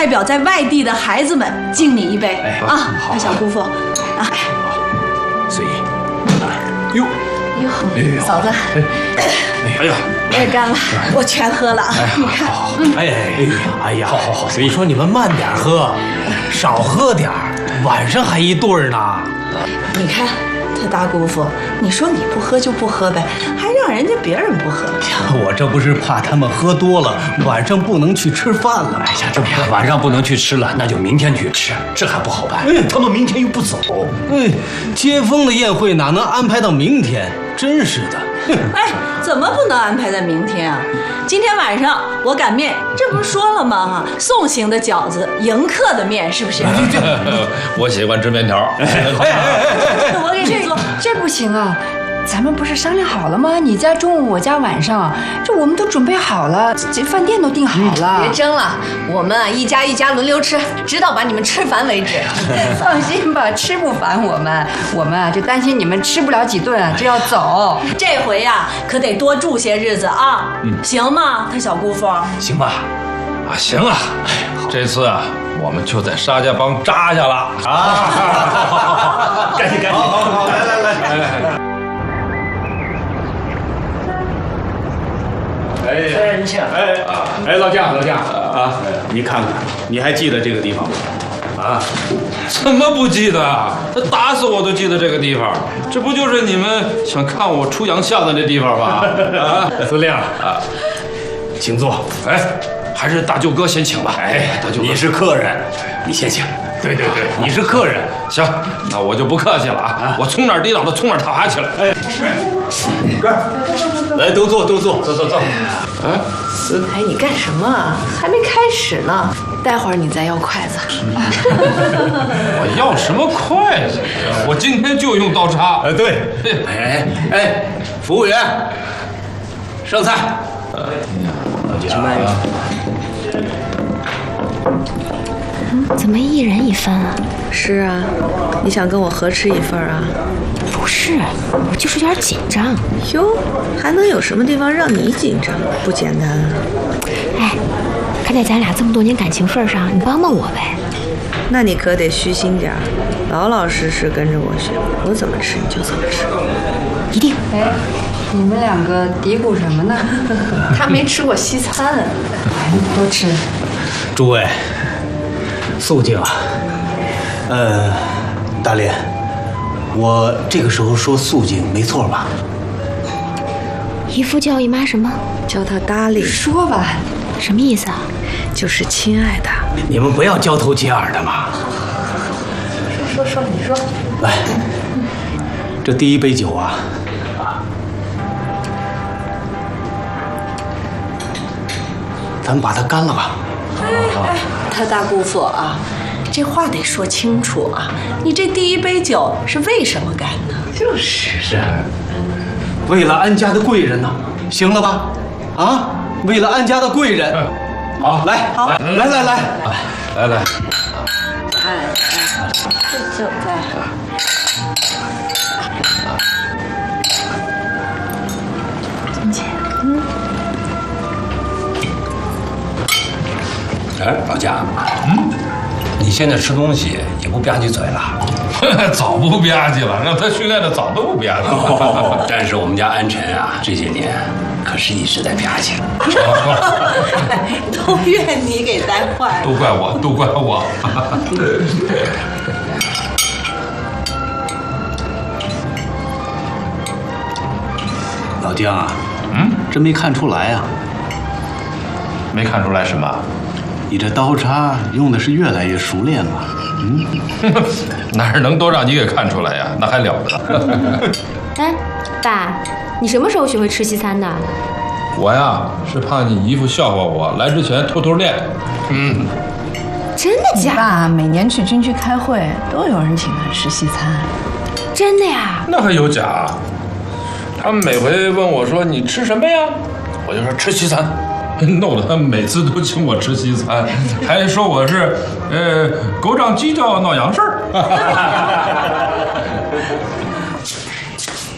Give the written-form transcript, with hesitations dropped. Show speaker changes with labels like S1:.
S1: 代表在外地的孩子们敬你一杯啊，太小姑父啊。
S2: 随意。哟，
S3: 嫂子，
S2: 哎呀，
S1: 我也干了，我全喝了啊！你看，
S4: 哎呀，好，所以说你们慢点喝，少喝点儿，晚上还一对儿呢。
S1: 你看他大姑父，你说你不喝就不喝呗，还让人家别人不喝。
S4: 我这不是怕他们喝多了，晚上不能去吃饭了。
S2: 哎呀，这晚上不能去吃了，那就明天去吃，这还不好办？他们明天又不走。
S4: 接风的宴会哪能安排到明天？真是的。
S1: 哎，怎么不能安排在明天啊？今天晚上我擀面，这不是说了吗？哈，送行的饺子，迎客的面，是不是？
S5: 我喜欢吃面条。
S1: 我给你做，
S3: 这不行啊！咱们不是商量好了吗？你家中午，我家晚上，这我们都准备好了，这饭店都订好了。
S6: 别争了，我们啊一家一家轮流吃，直到把你们吃烦为止。
S3: 放心吧，吃不烦我们啊就担心你们吃不了几顿就要走。
S1: 这回呀，可得多住些日子啊，行吗？他小姑父，
S2: 行吧？
S5: 啊，行啊，这次啊，我们就在沙家浜扎下了
S2: 啊！赶紧，好，来。老将啊，你看看，你还记得这个地方吗？啊？
S5: 怎么不记得啊？他打死我都记得这个地方。这不就是你们想看我出洋相的那地方吗？啊，
S2: 司令啊，请坐。
S5: 哎，还是大舅哥先请吧。
S2: 哎，
S5: 大舅哥，
S2: 你是客人，你先请。对，你是客人。
S5: 行，那我就不客气了啊！我从哪儿抵挡他，从哪儿踏爬起来。
S2: 来，都坐。
S6: 哎，你干什么啊？还没开始呢，待会儿你再要筷子。
S5: 我要什么筷子？我今天就用刀叉。
S2: 对。哎，服务员，上菜。老姜，
S7: 怎么一人一份啊？
S6: 是啊，你想跟我合吃一份啊？
S7: 不是，我就是有点紧张。
S6: 哟，还能有什么地方让你紧张？不简单啊！
S7: 哎，看在咱俩这么多年感情份上，你帮帮我呗。
S6: 那你可得虚心点儿，老老实实跟着我学，我怎么吃你就怎么吃。
S7: 一定。
S3: 哎，你们两个嘀咕什么呢？
S6: 他没吃过西餐。
S3: 多吃。
S4: 诸位，肃静啊。大莲，我这个时候说肃静没错吧？
S7: 姨父叫姨妈什么？
S6: 叫他搭理。
S3: 说吧，
S7: 什么意思啊？
S6: 就是亲爱的。
S4: 你们不要交头接耳的嘛。
S6: 说，你说。
S4: 来，这第一杯酒啊，咱们把它干了吧。
S1: 他大姑父啊，这话得说清楚啊！你这第一杯酒是为什么干呢？
S4: 是，为了安家的贵人呢，行了吧？啊，为了安家的贵人。好，来，
S5: 来。
S1: 这酒在。金姐，
S2: 哎，老姜，你现在吃东西也不吧唧嘴了？
S5: 早不吧唧了，让他训练的早都不吧唧了。
S2: 但是我们家安晨啊，这些年可是一直在吧唧。
S1: 都怨你给带坏了。
S5: 都怪我。
S4: 老姜啊，真没看出来啊。
S5: 没看出来什么？
S4: 你这刀叉用的是越来越熟练了。
S5: 哪能都让你给看出来呀？那还了得？
S7: 哎，爸，你什么时候学会吃西餐的？
S5: 我呀，是怕你姨父笑话我，来之前偷偷练。
S7: 真的假的？
S6: 爸每年去军区开会，都有人请他吃西餐。
S7: 真的呀？
S5: 那还有假？他们每回问我说你吃什么呀，我就说吃西餐。弄得他每次都请我吃西餐，还说我是狗长鸡叫闹洋事儿。